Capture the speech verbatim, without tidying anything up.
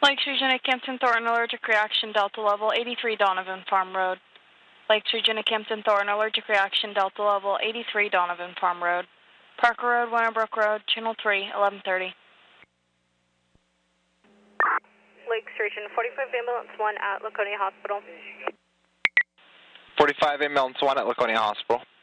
Lakes Region at Campton Thornton, allergic reaction, Delta level, eighty-three Donovan Farm Road. Lakes Region at Campton Thornton, allergic reaction, Delta level, eighty-three Donovan Farm Road. Parker Road, Winterbrook Road, Channel three, eleven thirty. Lakes Region, forty-five Ambulance one at Laconia Hospital. forty-five Ambulance one at Laconia Hospital.